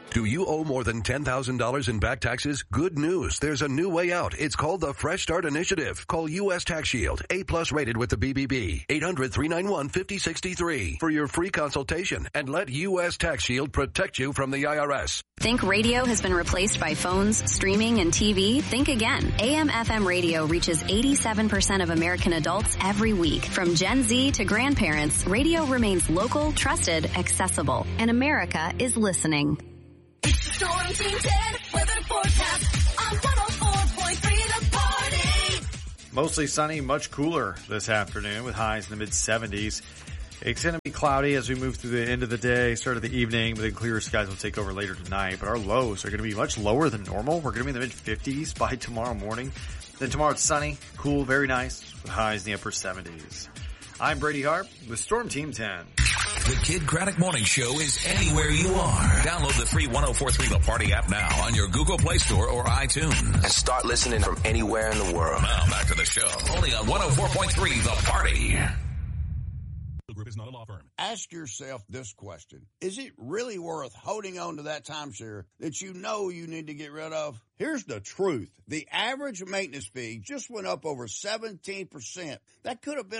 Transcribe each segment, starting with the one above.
Do you owe more than $10,000 in back taxes? Good news. There's a new way out. It's called the Fresh Start Initiative. Call U.S. Tax Shield, A+ rated with the BBB. 800-391-5063 for your free consultation and let U.S. Tax Shield protect you from the IRS. Think radio has been replaced by phones, streaming, and TV? Think again. AM/FM radio reaches 87% of American adults every week. From Gen Z to grandparents, radio remains local, trusted, accessible, and America is listening. It's the Storm Team 10 weather forecast on 104.3 The Party. Mostly sunny, much cooler this afternoon with highs in the mid-70s. It's going to be cloudy as we move through the end of the day, start of the evening, but then clearer skies will take over later tonight. But our lows are going to be much lower than normal. We're going to be in the mid-50s by tomorrow morning. Then tomorrow it's sunny, cool, very nice, with highs in the upper 70s. I'm Brady Harp with Storm Team 10. The Kid Craddock Morning Show is anywhere you are. Download the free 104.3 The Party app now on your Google Play Store or iTunes. And start listening from anywhere in the world. Now back to the show. Only on 104.3 The Party. The group is not a law firm. Ask yourself this question. Is it really worth holding on to that timeshare that you know you need to get rid of? Here's the truth. The average maintenance fee just went up over 17%. That could have been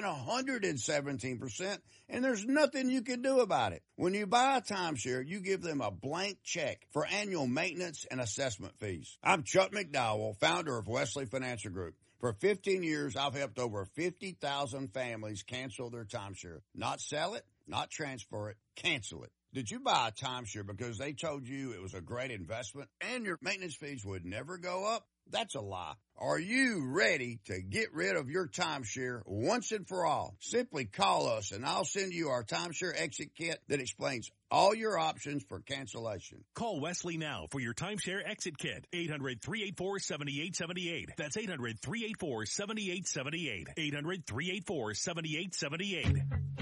117%, and there's nothing you can do about it. When you buy a timeshare, you give them a blank check for annual maintenance and assessment fees. I'm Chuck McDowell, founder of Wesley Financial Group. For 15 years, I've helped over 50,000 families cancel their timeshare. Not sell it, not transfer it, cancel it. Did you buy a timeshare because they told you it was a great investment and your maintenance fees would never go up? That's a lie. Are you ready to get rid of your timeshare once and for all? Simply call us and I'll send you our timeshare exit kit that explains all your options for cancellation. Call Wesley now for your timeshare exit kit. 800-384-7878. That's 800-384-7878. 800-384-7878.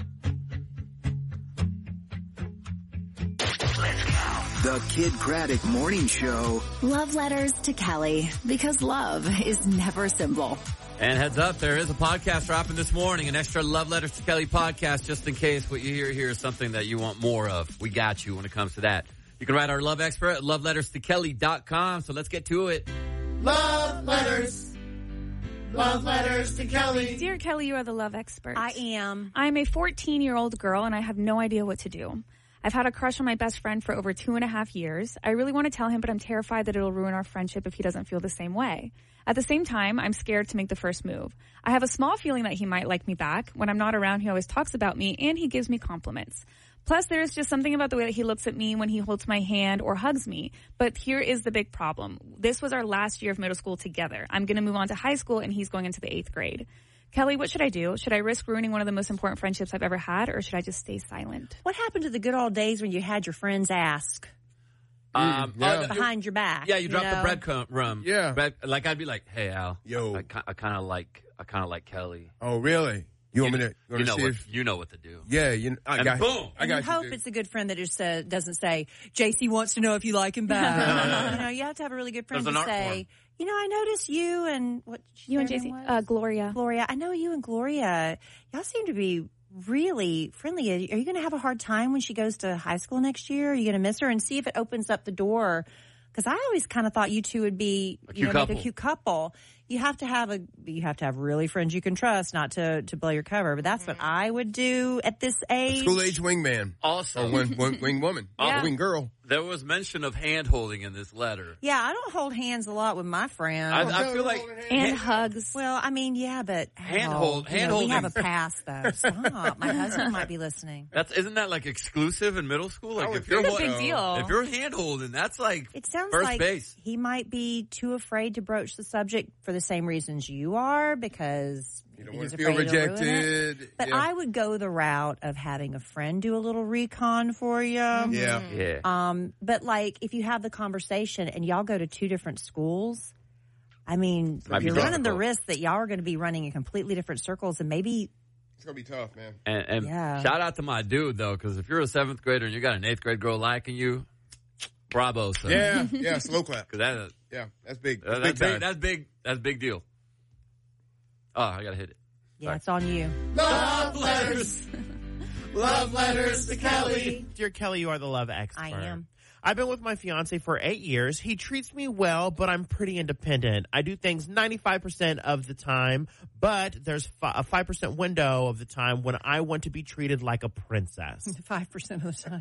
The Kid Craddock Morning Show. Love letters to Kelly, because love is never simple. And heads up, there is a podcast dropping this morning, an extra Love Letters to Kelly podcast, just in case what you hear here is something that you want more of. We got you when it comes to that. You can write our love expert at loveletterstokelly.com. So let's get to it. Love letters. Love letters to Kelly. Dear Kelly, you are the love expert. I am. I'm a 14-year-old girl, and I have no idea what to do. I've had a crush on my best friend for over 2.5 years. I really want to tell him, but I'm terrified that it'll ruin our friendship if he doesn't feel the same way. At the same time, I'm scared to make the first move. I have a small feeling that he might like me back. When I'm not around, he always talks about me, and he gives me compliments. Plus, there is just something about the way that he looks at me when he holds my hand or hugs me. But here is the big problem. This was our last year of middle school together. I'm going to move on to high school, and he's going into the 8th grade. Kelly, what should I do? Should I risk ruining one of the most important friendships I've ever had, or should I just stay silent? What happened to the good old days when you had your friends ask? Behind your back. Yeah, you drop the breadcrumb. Yeah. Like, I'd be like, hey, Al. Yo. I kind of like Kelly. Oh, really? You want me to see you know what to do. Yeah, I got boom. I got you. Hope it's a good friend that just doesn't say, JC wants to know if you like him back. You have to have a really good friend to say, I noticed you and what you and JC, Gloria. Gloria, I know you and Gloria. Y'all seem to be really friendly. Are you going to have a hard time when she goes to high school next year? Are you going to miss her? And see if it opens up the door. Because I always kind of thought you two would be a cute couple. You have to have really friends you can trust, not to blow your cover. But that's what I would do at this age. School-age wingman. Also. Or wing woman. Yeah. Wing girl. There was mention of hand-holding in this letter. Yeah, I don't hold hands a lot with my friends. I feel like... And hugs. Well, I mean, yeah, but... Hand-holding. We have a pass, though. Stop. My husband might be listening. Isn't that, like, exclusive in middle school? Like, if you're a big deal. If you're hand-holding, that's, like, it sounds first like base. He might be too afraid to broach the subject for the same reasons you are, because... You don't want to feel rejected. But I would go the route of having a friend do a little recon for you. Yeah. But like if you have the conversation and y'all go to 2 different schools, I mean, you're running the risk that y'all are going to be running in completely different circles, and maybe it's going to be tough, man. And shout out to my dude though, because if you're a 7th grader and you got an 8th grade girl liking you, bravo, son. Yeah, slow clap. That's big. That's big. That's big deal. Oh, I gotta hit it. Yeah, it's on you. Love letters. Love letters to Kelly. Dear Kelly, you are the love expert. I am. I've been with my fiance for 8 years. He treats me well, but I'm pretty independent. I do things 95% of the time, but there's a 5% window of the time when I want to be treated like a princess. 5% of the time.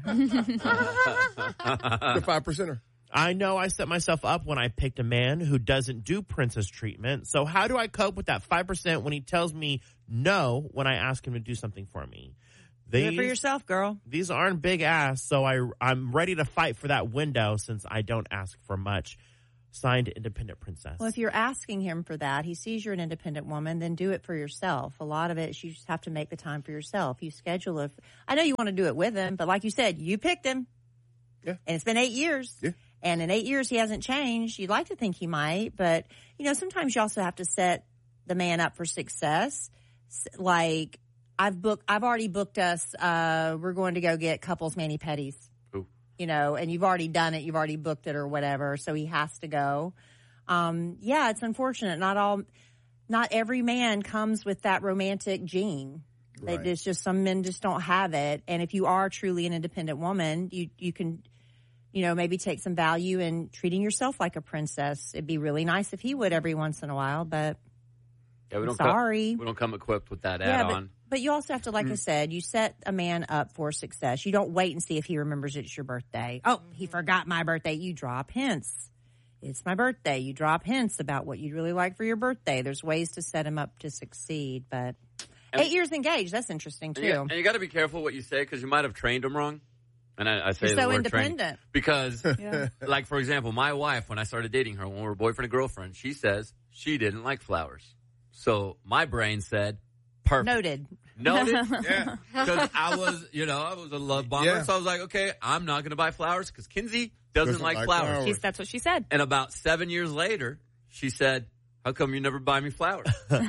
The 5%er. I know I set myself up when I picked a man who doesn't do princess treatment. So how do I cope with that 5% when he tells me no when I ask him to do something for me? Do it for yourself, girl. These aren't big ass, so I'm ready to fight for that window since I don't ask for much. Signed, Independent Princess. Well, if you're asking him for that, he sees you're an independent woman, then do it for yourself. A lot of it is you just have to make the time for yourself. You schedule it. I know you want to do it with him, but like you said, you picked him. Yeah. And it's been 8 years. Yeah. And in 8 years, he hasn't changed. You'd like to think he might, but, sometimes you also have to set the man up for success. Like, I've already booked us, we're going to go get couples mani-pedis. Ooh. And you've already done it. You've already booked it or whatever. So he has to go. Yeah, it's unfortunate. Not every man comes with that romantic gene. Right. It's just some men just don't have it. And if you are truly an independent woman, you can, maybe take some value in treating yourself like a princess. It'd be really nice if he would every once in a while, but Yeah, we don't sorry. we don't come equipped with that Yeah, add-on. but you also have to, like I said, you set a man up for success. You don't wait and see if he remembers it's your birthday. Oh, he forgot my birthday. You drop hints. It's my birthday. You drop hints about what you'd really like for your birthday. There's ways to set him up to succeed, but 8 years engaged, that's interesting too. And you got to be careful what you say because you might have trained him wrong. And I say You're the so word independent. train because, like, for example, my wife, when I started dating her, when we were boyfriend and girlfriend, she says she didn't like flowers. So my brain said, perfect. Noted. Yeah. Because I was a love bomber. Yeah. So I was like, okay, I'm not going to buy flowers because Kinsey doesn't like flowers. That's what she said. And about 7 years later, she said, how come you never buy me flowers? And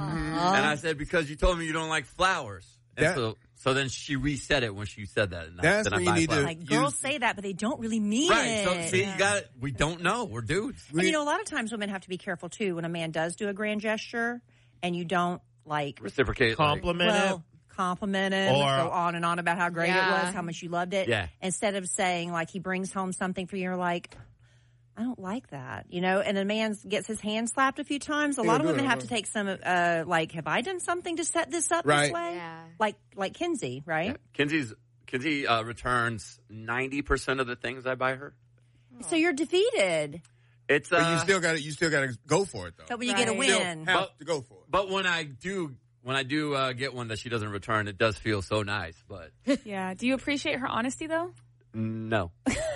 I said, because you told me you don't like flowers. And so then she reset it when she said that. And That's then when I you need flowers. to Like, girls say that, but they don't really mean Right. it. So see, we don't know. We're dudes. And a lot of times women have to be careful too when a man does do a grand gesture and you don't reciprocate, compliment it. Compliment him, Or- go on and on about how great it Yeah. was, how much you loved it. Yeah. Instead of saying like he brings home something for you, you're like, I don't like that, and a man gets his hand slapped a few times. A lot of women have to take some, have I done something to set this up this way? Yeah. Like Kinsey, right? Yeah. Kinsey returns 90% of the things I buy her. So you're defeated. It's But you still got to go for it though. So when you get a Right. win. Still have to go for it. But when I do get one that she doesn't return, it does feel so nice. But Yeah. Do you appreciate her honesty, though? no.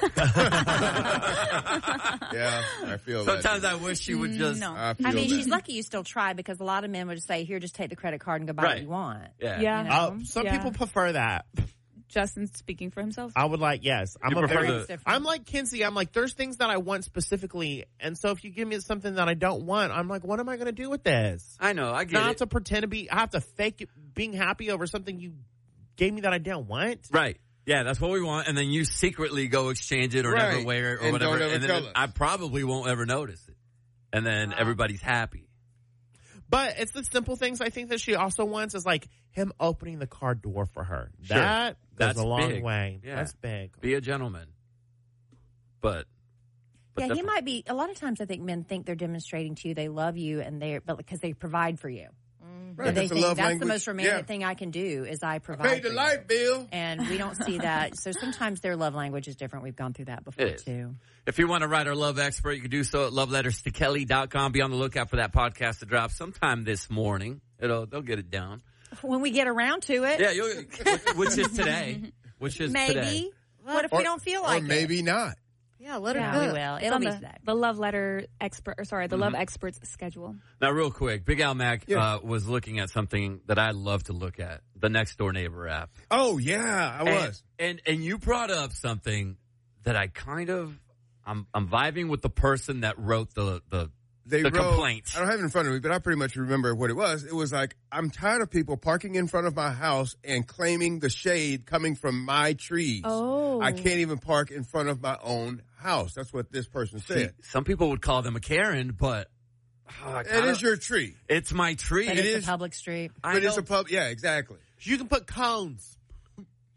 Yeah, I feel Sometimes that. I wish she would just. No. I feel I mean, that. she's lucky you still try because a lot of men would say, here, just take the credit card and go buy what Right. you want. Yeah. Yeah. Some Yeah. people prefer that. Justin's speaking for himself. I would like, yes. I'm You a prefer very, the- I'm like Kinsey. I'm like, there's things that I want specifically. And so if you give me something that I don't want, I'm like, what am I going to do with this? I know. I get Not it. to pretend to be, I have to fake it, being happy over something you gave me that I didn't want. Right. Yeah, that's what we want. And then you secretly go exchange it or never Right. wear it or And whatever. don't ever And then tell us. I probably won't ever notice it. And then everybody's happy. But it's the simple things I think that she also wants is like him opening the car door for her. Sure. That goes That's a long big. way. Yeah. That's big. Be a gentleman. But Yeah, he definitely- might be. A lot of times I think men think they're demonstrating to you they love you but because they provide for you. Right, They that's a think love that's language. the most romantic Yeah. thing I can do is I I provide paid the for you. light bill. And we don't see that. So sometimes their love language is different. We've gone through that before It is. too. If you want to write our love expert, you can do so at loveletterstokelly.com. Be on the lookout for that podcast to drop sometime this morning. They'll get it down. When we get around to it, Yeah, which is today. Which is maybe. today. What if we don't feel like or maybe not. Yeah, let her Yeah, know. we We will. It's It'll on be the, today. the love letter expert, the love expert's schedule. Now, real quick, Big Al Mac was looking at something that I love to look at, the Next Door Neighbor app. Oh yeah, I was. And you brought up something that I kind of I'm vibing with the person that wrote the wrote, complaint. I don't have it in front of me, but I pretty much remember what it was. It was like, I'm tired of people parking in front of my house and claiming the shade coming from my trees. Oh. I can't even park in front of my own house. That's what this person said. See, some people would call them a Karen, but It is your tree. It's my tree. But It it's is a public street. But it's a pub. Yeah, exactly. You can put cones.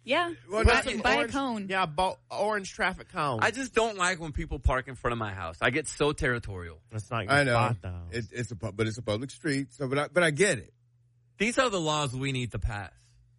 Yeah. Well, buy, not some buy a orange- cone. Yeah, orange traffic cone. I just don't like when people park in front of my house. I get so territorial. That's not your I know. spot, though. It's a public street. So, but I get it. These are the laws we need to pass.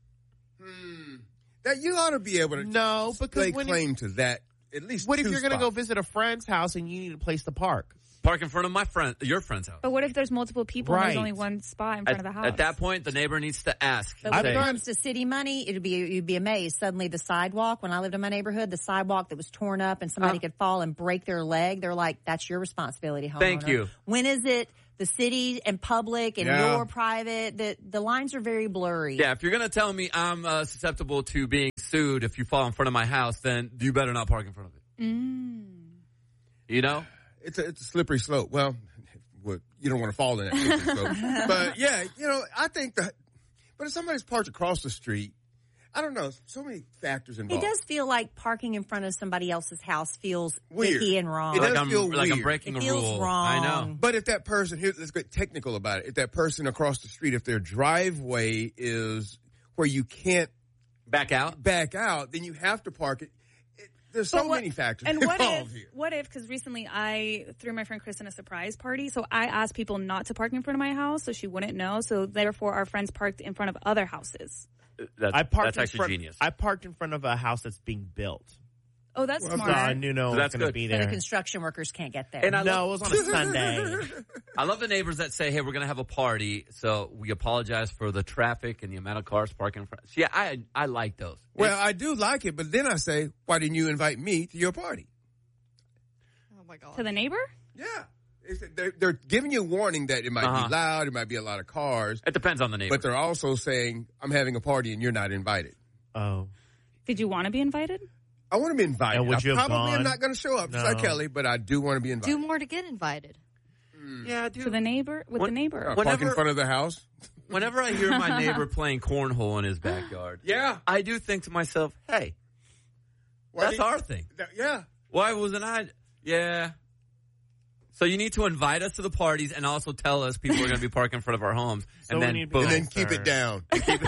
That you ought to be able to No, because lay when claim to that at least. What if 2 you're going to go spots. visit a friend's house and you need a place to park? Park in front of your friend's house. But what if there's multiple people and Right. there's only one spot in front of the house? At that point, the neighbor needs to ask. But when Say, it comes to city money, you'd be amazed. Suddenly the sidewalk, when I lived in my neighborhood, the sidewalk that was torn up and somebody could fall and break their leg, they're like, that's your responsibility, homeowner. Thank you. When is it the city and public and Yeah. your private? The lines are very blurry. yeah, if you're going to tell me I'm susceptible to being sued if you fall in front of my house, then you better not park in front of it. You know? It's a slippery slope. Well, you don't want to fall in that slippery slope. But yeah, I think but if somebody's parked across the street, I don't know, so many factors It involved. does feel like parking in front of somebody else's house feels Weird. icky and wrong. It does Like feel I'm weird. breaking It a feels rule. wrong. I know. But if that person, let's get technical about it. If that person across the street, if their driveway is where you can't back out, then you have to park it. There's so many factors And what involved if, here. because recently I threw my friend Kristen a surprise party, so I asked people not to park in front of my house so she wouldn't know, so therefore our friends parked in front of other houses. That's actually genius. I parked in front of a house that's being built. Oh, that's So smart. I knew no one was That's going to good. be So the there. construction workers can't get there. And I No, love- it was on a Sunday. I love the neighbors that say, hey, we're going to have a party, so we apologize for the traffic and the amount of cars parking in front. Yeah, I like those. Well, I do like it, but then I say, why didn't you invite me to your party? Oh my God. To the neighbor? Yeah. They're giving you a warning that it might Uh-huh. be loud, it might be a lot of cars. It depends on the neighbor. But they're also saying, I'm having a party and you're not invited. Oh. Did you want to be invited? I want to be invited. And would you I have probably am gone? not going to show up, just like No. Kelly, but I do want to be invited. Do more to get invited. Yeah, To the neighbor? With the neighbor? Park in front of the house. Whenever I hear my neighbor playing cornhole in his backyard, Yeah. I do think to myself, hey, Why that's did- our thing. Yeah. Why wasn't I? Yeah. So you need to invite us to the parties and also tell us people are going to be parking in front of our homes. So and we then need boom. And then keep it down.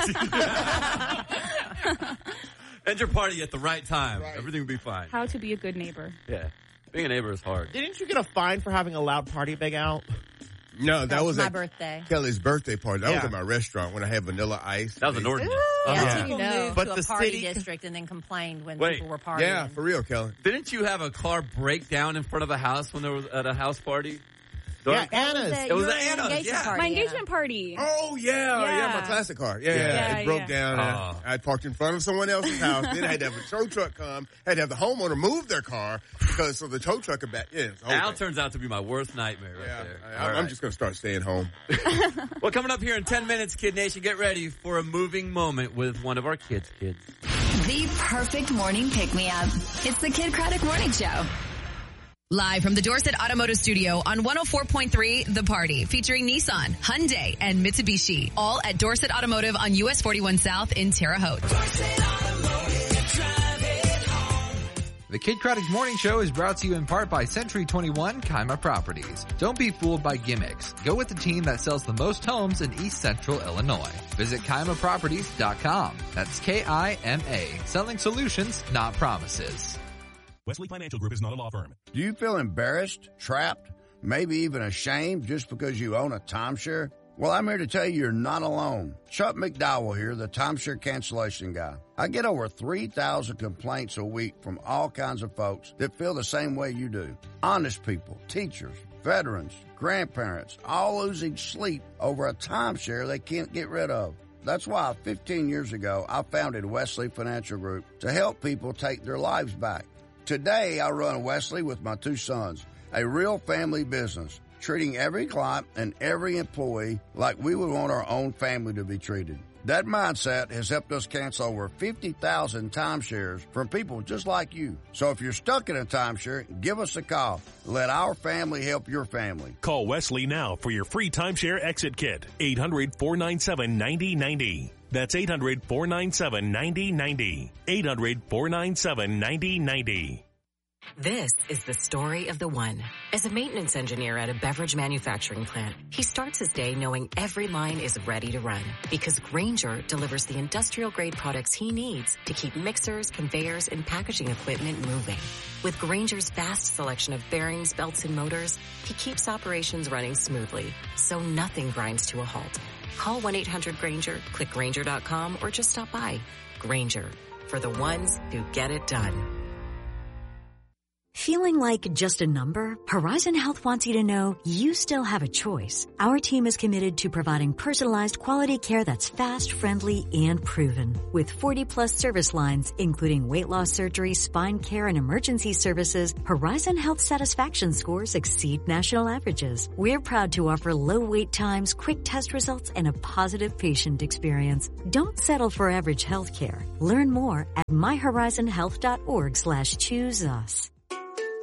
End your party at the right time. Everything will be fine. How to be a good neighbor. Yeah. Being a neighbor is hard. Didn't you get a fine for having a loud party big out? No, that was my at birthday. Kelly's birthday party. That was Yeah. at my restaurant when I had vanilla ice. That was an ordinance. Yeah, Yeah. people moved But to the a party city- district and then complained when Wait. people were partying. Yeah, for real, Kelly. Didn't you have a car break down in front of a house when there was at a house party? Yeah, That was Anna's. at It was your at Anna's, engagement yeah. party, My Anna. engagement party. Oh, yeah, Yeah. my classic car. Yeah, Yeah, it broke yeah. down. Oh. I parked in front of someone else's house. Then I had to have a tow truck come. Had to have the homeowner move their car because so the tow truck could back. Yeah, it's the whole Al thing. turns out to be my worst nightmare right Yeah, there. I'm All right. just going to start staying home. Well, coming up here in 10 minutes, Kid Nation, get ready for a moving moment with one of our kids. The perfect morning pick-me-up. It's the Kid Craddock Morning Show. Live from the Dorset Automotive Studio on 104.3 The Party, featuring Nissan, Hyundai, and Mitsubishi. All at Dorset Automotive on US 41 South in Terre Haute. The Kid Craddock Morning Show is brought to you in part by Century 21 Kaima Properties. Don't be fooled by gimmicks. Go with the team that sells the most homes in East Central Illinois. Visit KaimaProperties.com. That's K-I-M-A. Selling solutions, not promises. Wesley Financial Group is not a law firm. Do you feel embarrassed, trapped, maybe even ashamed just because you own a timeshare? Well, I'm here to tell you you're not alone. Chuck McDowell here, the timeshare cancellation guy. I get over 3,000 complaints a week from all kinds of folks that feel the same way you do. Honest people, teachers, veterans, grandparents, all losing sleep over a timeshare they can't get rid of. That's why 15 years ago, I founded Wesley Financial Group to help people take their lives back. Today, I run Wesley with my 2 sons, a real family business, treating every client and every employee like we would want our own family to be treated. That mindset has helped us cancel over 50,000 timeshares from people just like you. So if you're stuck in a timeshare, give us a call. Let our family help your family. Call Wesley now for your free timeshare exit kit. 800-497-9090. That's 800-497-9090. 800-497-9090. This is the story of the one. As a maintenance engineer at a beverage manufacturing plant, he starts his day knowing every line is ready to run because Grainger delivers the industrial-grade products he needs to keep mixers, conveyors, and packaging equipment moving. With Grainger's vast selection of bearings, belts, and motors, he keeps operations running smoothly, so nothing grinds to a halt. Call 1-800-GRAINGER, click Grainger.com, or just stop by. Grainger, for the ones who get it done. Feeling like just a number? Horizon Health wants you to know you still have a choice. Our team is committed to providing personalized quality care that's fast, friendly, and proven. With 40-plus service lines, including weight loss surgery, spine care, and emergency services, Horizon Health satisfaction scores exceed national averages. We're proud to offer low wait times, quick test results, and a positive patient experience. Don't settle for average health care. Learn more at myhorizonhealth.org/choose us.